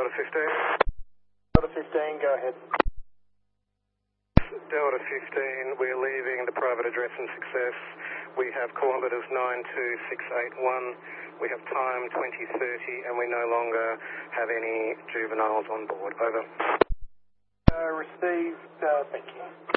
Delta 15. Delta 15, go ahead. Delta 15, we're leaving the private address in Success. We have kilometres 92681. We have time 2030 and we no longer have any juveniles on board. Over. Received, thank you.